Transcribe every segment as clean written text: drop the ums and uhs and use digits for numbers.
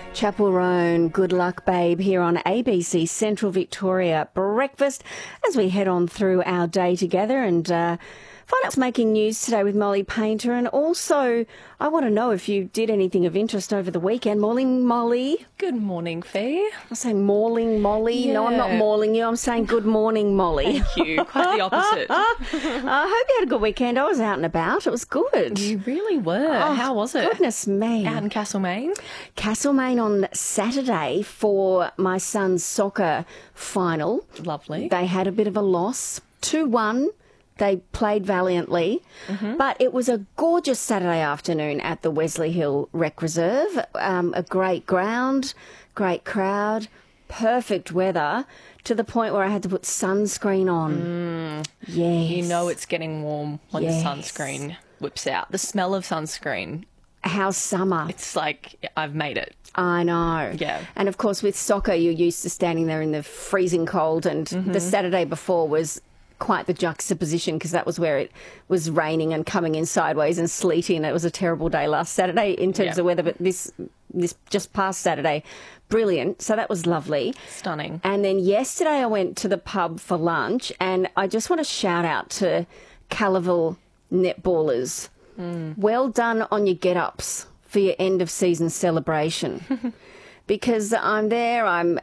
Chapel Roan, Good Luck Babe here on ABC Central Victoria Breakfast as we head on through our day together and find out what's making news today with Molly Painter. And also, I want to know if you did anything of interest over the weekend. Morning, Molly. Good morning, Fee. I'm saying mauling, Molly. Yeah. No, I'm not mauling you. I'm saying good morning, Molly. Thank you. Quite the opposite. I hope you had a good weekend. I was out and about. It was good. You really were. How was it? Goodness me. Out in Castlemaine? Castlemaine on Saturday for my son's soccer final. Lovely. They had a bit of a loss, 2-1. They played valiantly, but it was a gorgeous Saturday afternoon at the Wesley Hill Rec Reserve. A great ground, great crowd, perfect weather, to the point where I had to put sunscreen on. Yes. You know it's getting warm when Yes. the sunscreen whips out. The smell of sunscreen, How's summer? it's like I've made it. I know. Yeah. And of course, with soccer, you're used to standing there in the freezing cold, and the Saturday before was quite the juxtaposition because that was where it was raining and coming in sideways and sleety, and it was a terrible day last Saturday in terms of weather, but this just past Saturday, brilliant. So that was lovely. Stunning. And then yesterday I went to the pub for lunch, and I just want to shout out to Calaville netballers. Well done on your get-ups for your end of season celebration. Because I'm there, I'm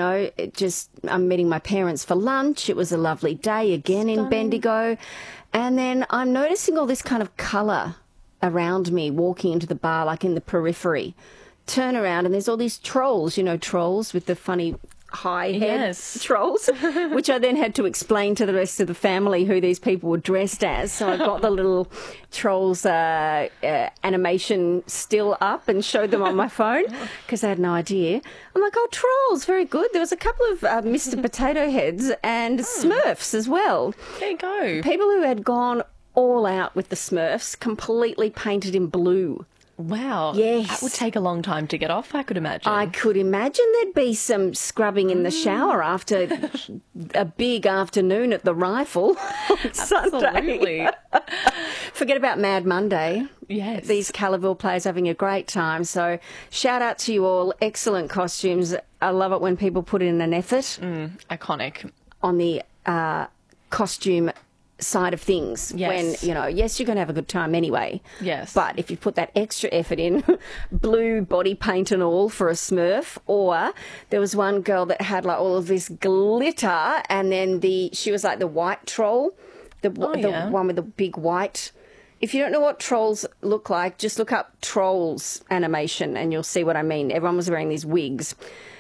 meeting my parents for lunch. It was a lovely day again in Bendigo. And then I'm noticing all this kind of colour around me walking into the bar, like in the periphery. Turn around and there's all these trolls, trolls with the funny high head Yes. trolls, which I then had to explain to the rest of the family who these people were dressed as. So I got the little trolls animation still up and showed them on my phone because they had no idea. I'm like, oh, trolls, very good. There was a couple of Mr. Potato Heads and Smurfs as well. There you go. People who had gone all out with the Smurfs, completely painted in blue. Wow. Yes. That would take a long time to get off, I could imagine. I could imagine there'd be some scrubbing in the shower after a big afternoon at the Rifle on Sunday. Absolutely. Forget about Mad Monday. Yes. These Calaville players having a great time. So shout out to you all. Excellent costumes. I love it when people put in an effort Iconic. on the costume side of things. Yes. When, yes, you're going to have a good time anyway. Yes. But if you put that extra effort in, blue body paint and all for a Smurf, or there was one girl that had like all of this glitter, and then she was like the white troll, the one with the big white. If you don't know what trolls look like, just look up trolls animation and you'll see what I mean. Everyone was wearing these wigs.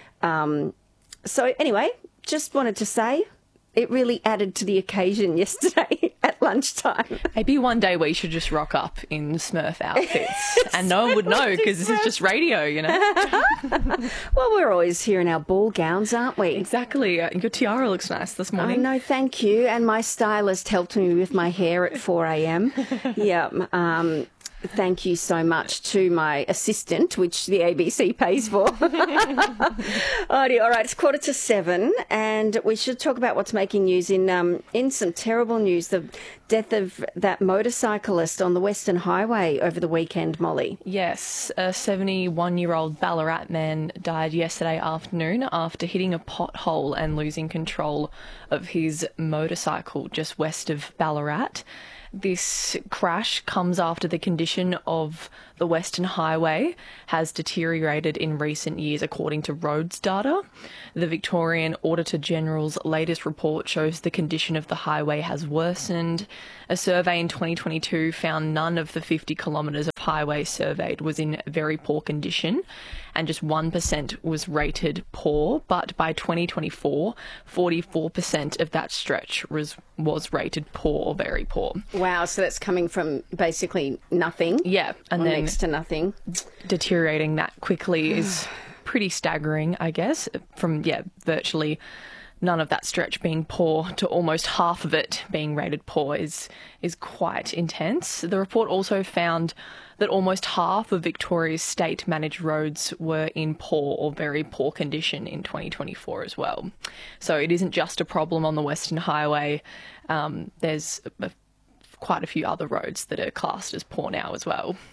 So anyway, just wanted to say, it really added to the occasion yesterday at lunchtime. Maybe one day we should just rock up in Smurf outfits and no one would know because this is just radio, Well, we're always here in our ball gowns, aren't we? Exactly. Your tiara looks nice this I morning. know, thank you. And my stylist helped me with my hair at 4 a.m. Yeah. Thank you so much to my assistant, which the ABC pays for. Alrighty, all right, it's 6:45, and we should talk about what's making news in some terrible news. The death of that motorcyclist on the Western Highway over the weekend, Molly. Yes, a 71-year-old Ballarat man died yesterday afternoon after hitting a pothole and losing control of his motorcycle just west of Ballarat. This crash comes after the condition of the Western Highway has deteriorated in recent years, according to roads data. The Victorian Auditor General's latest report shows the condition of the highway has worsened. A survey in 2022 found none of the 50 kilometres of highway surveyed was in very poor condition, and just 1% was rated poor. But by 2024, 44% of that stretch was rated poor or very poor. Wow, so that's coming from basically nothing. Yeah, and then next to nothing. Deteriorating that quickly is pretty staggering, I guess, from virtually none of that stretch being poor to almost half of it being rated poor is quite intense. The report also found that almost half of Victoria's state-managed roads were in poor or very poor condition in 2024 as well. So it isn't just a problem on the Western Highway. There's quite a few other roads that are classed as poor now as well.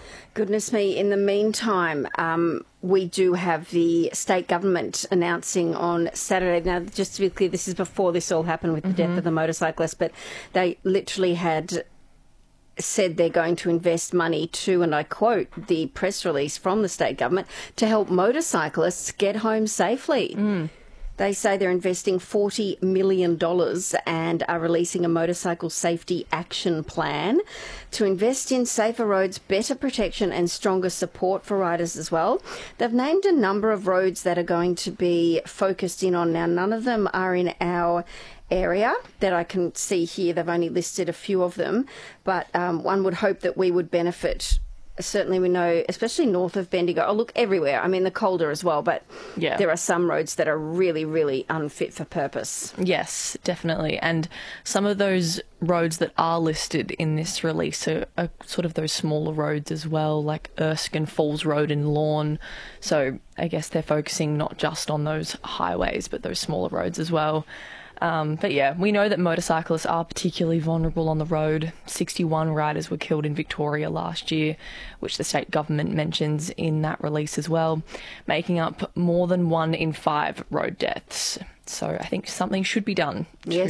Goodness me. In the meantime, we do have the state government announcing on Saturday. Now, just to be clear, this is before this all happened with the death of the motorcyclist, but they literally had said they're going to invest money to, and I quote the press release from the state government, to help motorcyclists get home safely. They say they're investing $40 million and are releasing a motorcycle safety action plan to invest in safer roads, better protection and stronger support for riders as well. They've named a number of roads that are going to be focused in on. Now, none of them are in our area that I can see here. They've only listed a few of them, but one would hope that we would benefit. Certainly we know, especially north of Bendigo, look, everywhere. I mean, the Calder as well, but there are some roads that are really, really unfit for purpose. Yes, definitely. And some of those roads that are listed in this release are sort of those smaller roads as well, like Erskine Falls Road and Lorne. So I guess they're focusing not just on those highways, but those smaller roads as well. But yeah, we know that motorcyclists are particularly vulnerable on the road. 61 riders were killed in Victoria last year, which the state government mentions in that release as well, making up more than 1 in 5 road deaths. So I think something should be done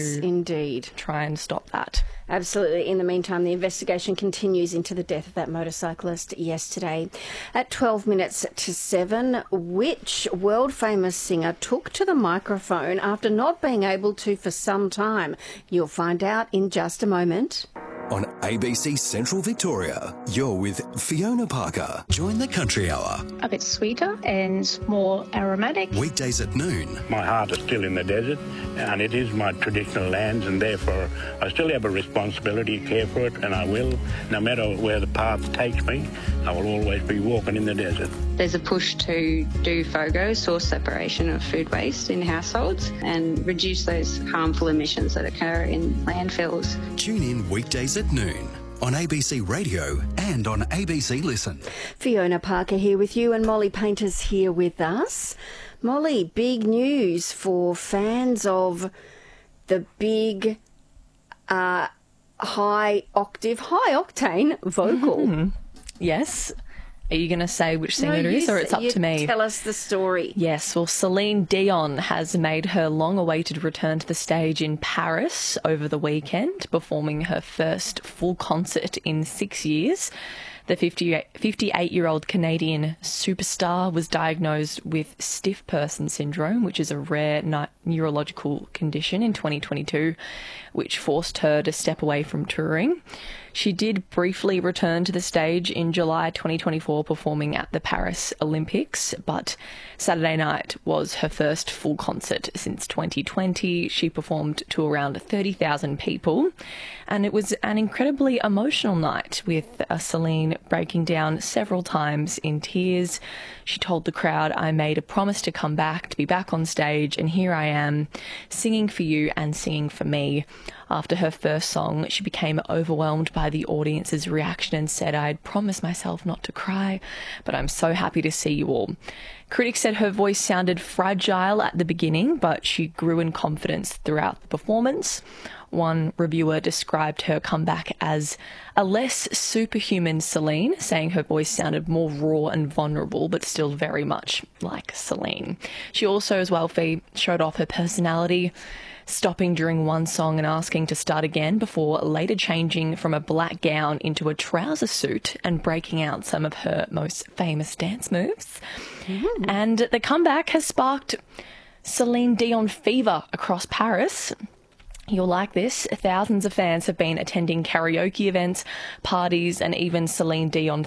to try and stop that. Absolutely. In the meantime, the investigation continues into the death of that motorcyclist yesterday. At 12 minutes to 7, which world-famous singer took to the microphone after not being able to for some time? You'll find out in just a moment. On ABC Central Victoria, you're with Fiona Parker. Join the Country Hour. A bit sweeter and more aromatic. Weekdays at noon. My heart is still in the desert, and it is my traditional lands, and therefore I still have a responsibility to care for it, and I will. No matter where the path takes me, I will always be walking in the desert. There's a push to do FOGO, source separation of food waste in households, and reduce those harmful emissions that occur in landfills. Tune in weekdays at noon on ABC Radio and on ABC Listen. Fiona Parker here with you, and Molly Painter's here with us. Molly, big news for fans of the big high octane vocal. Yes. Are you going to say which singer it is, or it's up to me? Tell us the story. Yes, well, Celine Dion has made her long-awaited return to the stage in Paris over the weekend, performing her first full concert in 6 years. The 58-year-old Canadian superstar was diagnosed with stiff person syndrome, which is a rare neurological condition, in 2022, which forced her to step away from touring. She did briefly return to the stage in July 2024, performing at the Paris Olympics, but Saturday night was her first full concert since 2020. She performed to around 30,000 people, and it was an incredibly emotional night, with Celine breaking down several times in tears. She told the crowd, "I made a promise to come back, to be back on stage, and here I am, singing for you and singing for me." After her first song, she became overwhelmed by the audience's reaction and said, "I had promised myself not to cry, but I'm so happy to see you all." Critics said her voice sounded fragile at the beginning, but she grew in confidence throughout the performance. One reviewer described her comeback as a less superhuman Celine, saying her voice sounded more raw and vulnerable, but still very much like Celine. She also, as well, showed off her personality, stopping during one song and asking to start again before later changing from a black gown into a trouser suit and breaking out some of her most famous dance moves. And the comeback has sparked Celine Dion fever across Paris. You'll like this. Thousands of fans have been attending karaoke events, parties, and even Celine Dion